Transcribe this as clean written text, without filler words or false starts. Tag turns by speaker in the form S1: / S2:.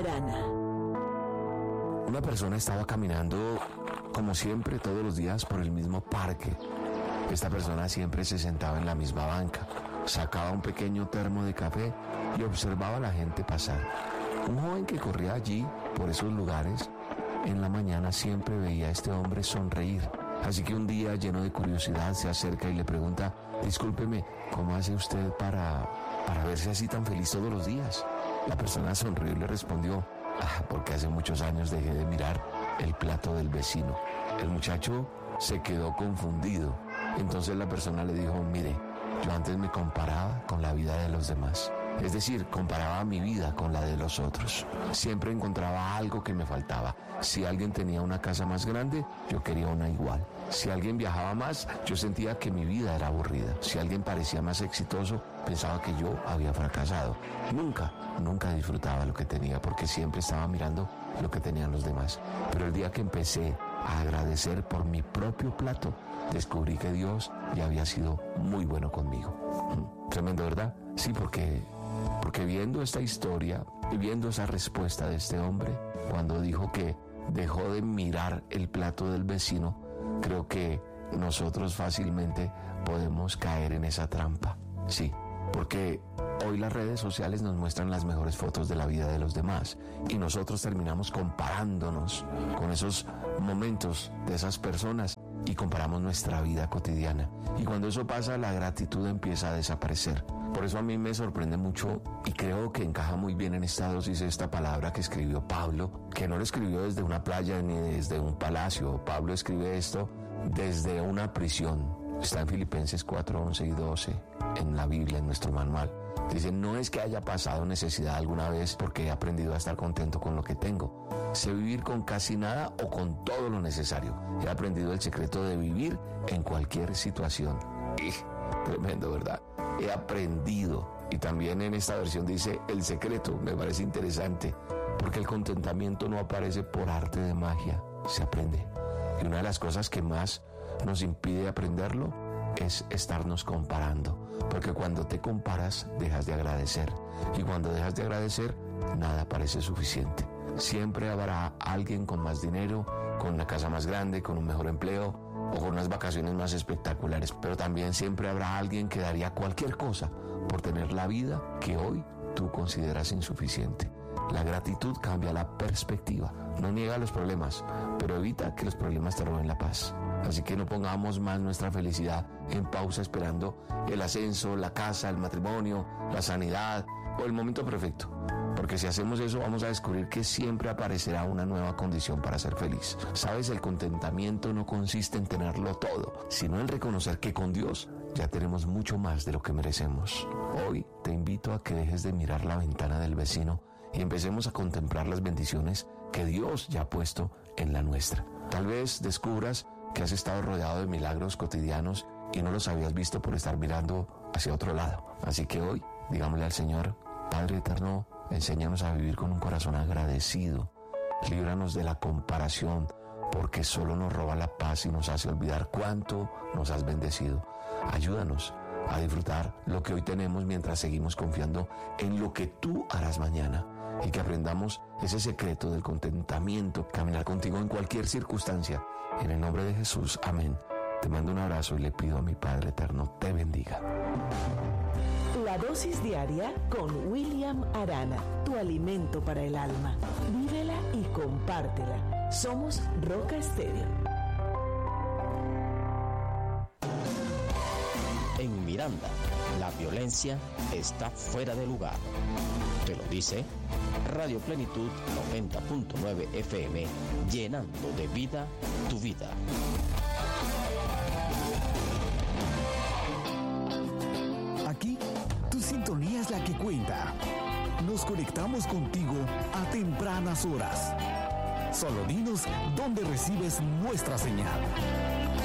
S1: Arana.
S2: Una persona estaba caminando, como siempre, todos los días por el mismo parque. Esta persona siempre se sentaba en la misma banca, sacaba un pequeño termo de café y observaba a la gente pasar. Un joven que corría allí, por esos lugares, en la mañana siempre veía a este hombre sonreír. Así que un día, lleno de curiosidad, se acerca y le pregunta: discúlpeme, ¿cómo hace usted para verse así tan feliz todos los días? La persona sonrió y le respondió: porque hace muchos años dejé de mirar el plato del vecino. El muchacho se quedó confundido. Entonces la persona le dijo: mire, yo antes me comparaba con la vida de los demás. Es decir, comparaba mi vida con la de los otros. Siempre encontraba algo que me faltaba. Si alguien tenía una casa más grande, yo quería una igual. Si alguien viajaba más, yo sentía que mi vida era aburrida. Si alguien parecía más exitoso, pensaba que yo había fracasado. Nunca disfrutaba lo que tenía, porque siempre estaba mirando lo que tenían los demás. Pero el día que empecé a agradecer por mi propio plato, descubrí que Dios ya había sido muy bueno conmigo. Tremendo, ¿verdad? Sí, porque viendo esta historia y viendo esa respuesta de este hombre, cuando dijo que dejó de mirar el plato del vecino, creo que nosotros fácilmente podemos caer en esa trampa. Sí, porque hoy las redes sociales nos muestran las mejores fotos de la vida de los demás y nosotros terminamos comparándonos con esos momentos de esas personas y comparamos nuestra vida cotidiana. Y cuando eso pasa, la gratitud empieza a desaparecer. Por eso a mí me sorprende mucho y creo que encaja muy bien en esta dosis esta palabra que escribió Pablo, que no lo escribió desde una playa ni desde un palacio. Pablo escribe esto desde una prisión. Está en Filipenses 4, 11 y 12, en la Biblia, en nuestro manual. Dice: no es que haya pasado necesidad alguna vez, porque he aprendido a estar contento con lo que tengo. Sé vivir con casi nada o con todo lo necesario. He aprendido el secreto de vivir en cualquier situación. Tremendo, ¿verdad? He aprendido. Y también en esta versión dice el secreto. Me parece interesante, porque el contentamiento no aparece por arte de magia, se aprende. Y una de las cosas que más nos impide aprenderlo es estarnos comparando, porque cuando te comparas dejas de agradecer, y cuando dejas de agradecer nada parece suficiente. Siempre habrá alguien con más dinero, con una casa más grande, con un mejor empleo o con unas vacaciones más espectaculares, pero también siempre habrá alguien que daría cualquier cosa por tener la vida que hoy tú consideras insuficiente. La gratitud cambia la perspectiva, no niega los problemas, pero evita que los problemas te roben la paz. Así que no pongamos más nuestra felicidad en pausa esperando el ascenso, la casa, el matrimonio, la sanidad o el momento perfecto. Porque si hacemos eso, vamos a descubrir que siempre aparecerá una nueva condición para ser feliz. ¿Sabes? El contentamiento no consiste en tenerlo todo, sino en reconocer que con Dios ya tenemos mucho más de lo que merecemos. Hoy te invito a que dejes de mirar la ventana del vecino y empecemos a contemplar las bendiciones que Dios ya ha puesto en la nuestra. Tal vez descubras que has estado rodeado de milagros cotidianos y no los habías visto por estar mirando hacia otro lado. Así que hoy, digámosle al Señor: Padre eterno, enséñanos a vivir con un corazón agradecido. Líbranos de la comparación, porque solo nos roba la paz y nos hace olvidar cuánto nos has bendecido. Ayúdanos a disfrutar lo que hoy tenemos mientras seguimos confiando en lo que tú harás mañana, y que aprendamos ese secreto del contentamiento, caminar contigo en cualquier circunstancia. En el nombre de Jesús, amén. Te mando un abrazo y le pido a mi Padre eterno te bendiga.
S1: La dosis diaria con William Arana, tu alimento para el alma. Vívela y compártela. Somos Roca Estéreo.
S3: En Miranda, la violencia está fuera de lugar. Te lo dice Radio Plenitud 90.9 FM, llenando de vida tu vida.
S4: Aquí, tu sintonía es la que cuenta. Nos conectamos contigo a tempranas horas. Solo dinos dónde recibes nuestra señal.